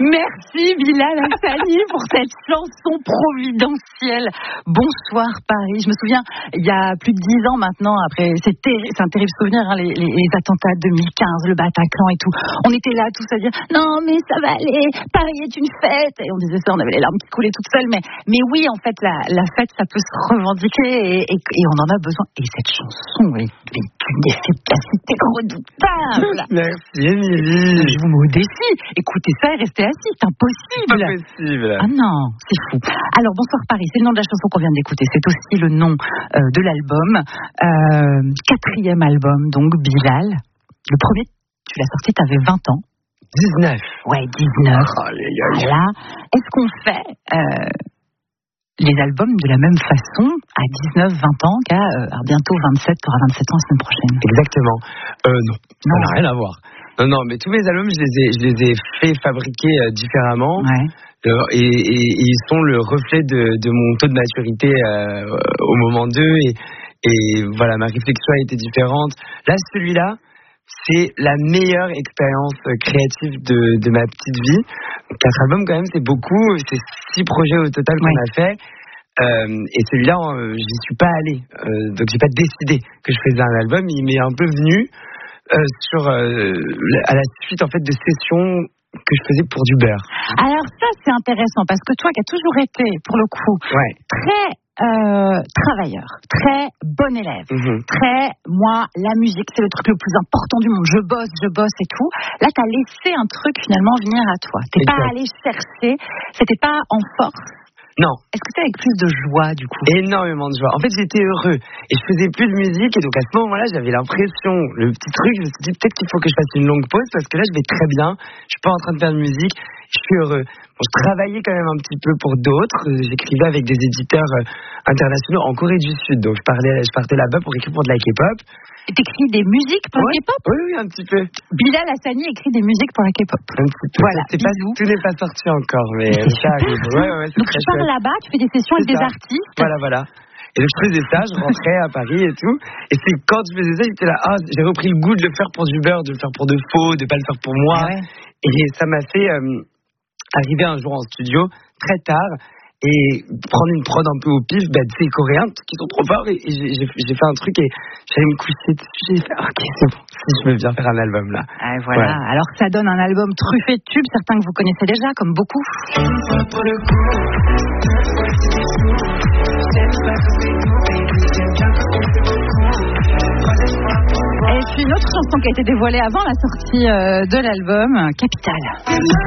Merci Bilal Hassani pour cette chanson providentielle. Bonsoir Paris. Je me souviens, il y a plus de 10 ans maintenant, après, c'est un terrible souvenir, hein, les attentats de 2015, le Bataclan et tout. On était là tous à dire non mais ça va aller, Paris est une fête. Et on disait ça, on avait les larmes qui coulaient toutes seules. Mais oui, en fait, la fête, ça peut se revendiquer et on en a besoin. Et cette chanson est d'une efficacité redoutable. Merci Émilie. Je vous modifie. Écoutez ça et restez assis. C'est impossible. Ah non, c'est fou. Alors, Bonsoir Paris, c'est le nom de la chanson qu'on vient d'écouter. C'est aussi le nom de l'album. 4e album, donc, Bilal. Le premier, tu l'as sorti, tu avais 20 ans. 19. Ouais, 19. Voilà. Est-ce qu'on fait les albums de la même façon à 19, 20 ans qu'à bientôt 27, tu auras 27 ans la semaine prochaine? Exactement. Non, ça n'a rien à voir. Non, mais tous mes albums, je les ai fait fabriquer différemment. Ouais. Et ils sont le reflet de mon taux de maturité au moment d'eux. Et voilà, ma réflexion a été différente. Là, celui-là, c'est la meilleure expérience créative de ma petite vie. 4 albums, quand même, c'est beaucoup. C'est 6 projets au total qu'on a fait. Et celui-là, j'y suis pas allé. Donc, j'ai pas décidé que je faisais un album. Il m'est un peu venu à la suite, en fait, de sessions que je faisais pour du beurre. Alors ça, c'est intéressant parce que toi qui as toujours été, pour le coup, très travailleur, très bon élève, très, moi, la musique, c'est le truc le plus important du monde. Je bosse et tout. Là, t'as laissé un truc finalement venir à toi. T'es pas allé chercher, c'était pas en force. Non. Est-ce que c'était avec plus de joie, du coup? Énormément de joie. En fait, j'étais heureux. Et je faisais plus de musique. Et donc, à ce moment-là, j'avais l'impression, le petit truc, je me suis dit, peut-être qu'il faut que je fasse une longue pause parce que là, je vais très bien. Je suis pas en train de faire de musique. Je suis heureux. Bon, je travaillais quand même un petit peu pour d'autres. J'écrivais avec des éditeurs internationaux en Corée du Sud. Donc, je partais là-bas pour écrire pour de la K-pop. Et t'écris des musiques pour la K-pop? Oui, un petit peu. Bilal Hassani écrit des musiques pour la K-pop. Un petit peu. Voilà, tout n'est pas sorti encore, mais ça arrive. Donc tu pars là-bas, tu fais des sessions avec des artistes. Voilà. Et donc je faisais ça, je rentrais à Paris et tout. Et c'est quand je faisais ça, j'étais là, j'ai repris le goût de le faire pour du beurre, de le faire pour de faux, de pas le faire pour moi. Et ça m'a fait arriver un jour en studio, très tard, et prendre une prod un peu au pif, ces Coréens qui sont trop forts, et j'ai fait un truc et j'allais me coucher dessus, j'ai fait ok, c'est bon, si je veux bien faire un album là. Voilà. Alors ça donne un album truffé de tubes, certains que vous connaissez déjà, comme beaucoup. Et puis une autre chanson qui a été dévoilée avant la sortie de l'album, Capitale.